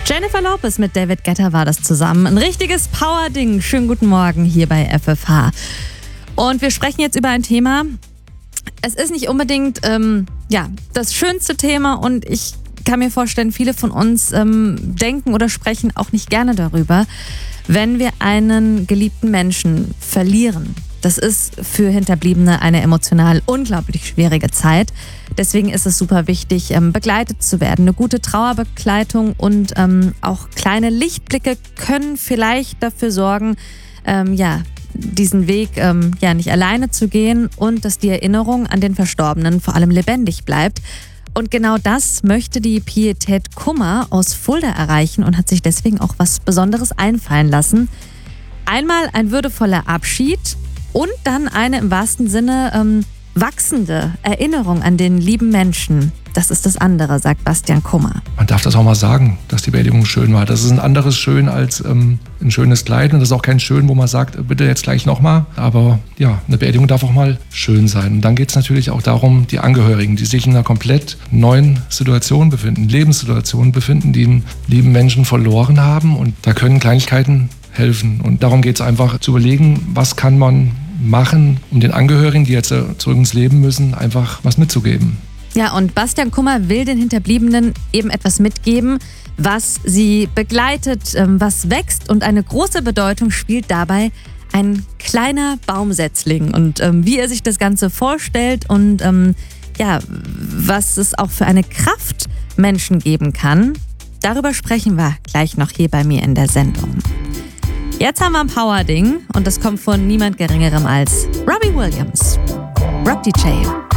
Jennifer Lopez mit David Guetta war das zusammen. Ein richtiges Power-Ding. Schönen guten Morgen hier bei FFH. Und wir sprechen jetzt über ein Thema. Es ist nicht unbedingt das schönste Thema und ich kann mir vorstellen, viele von uns denken oder sprechen auch nicht gerne darüber, wenn wir einen geliebten Menschen verlieren. Das ist für Hinterbliebene eine emotional unglaublich schwierige Zeit. Deswegen ist es super wichtig, begleitet zu werden. Eine gute Trauerbegleitung und auch kleine Lichtblicke können vielleicht dafür sorgen, diesen Weg nicht alleine zu gehen und dass die Erinnerung an den Verstorbenen vor allem lebendig bleibt. Und genau das möchte die Pietät Kummer aus Fulda erreichen und hat sich deswegen auch was Besonderes einfallen lassen. Einmal ein würdevoller Abschied und dann eine im wahrsten Sinne wachsende Erinnerung an den lieben Menschen. Das ist das andere, sagt Bastian Kummer. Man darf das auch mal sagen, dass die Beerdigung schön war. Das ist ein anderes Schön als ein schönes Kleid. Und das ist auch kein Schön, wo man sagt, bitte jetzt gleich nochmal. Aber ja, eine Beerdigung darf auch mal schön sein. Und dann geht es natürlich auch darum, die Angehörigen, die sich in einer komplett neuen Situation befinden, Lebenssituation befinden, die einen lieben Menschen verloren haben. Und da können Kleinigkeiten helfen. Und darum geht es einfach zu überlegen, was kann man machen, um den Angehörigen, die jetzt zurück ins Leben müssen, einfach was mitzugeben. Ja, und Bastian Kummer will den Hinterbliebenen eben etwas mitgeben, was sie begleitet, was wächst. Und eine große Bedeutung spielt dabei ein kleiner Baumsetzling. Und wie er sich das Ganze vorstellt und was es auch für eine Kraft Menschen geben kann, darüber sprechen wir gleich noch hier bei mir in der Sendung. Jetzt haben wir ein Power-Ding und das kommt von niemand Geringerem als Robbie Williams. Rob DJ.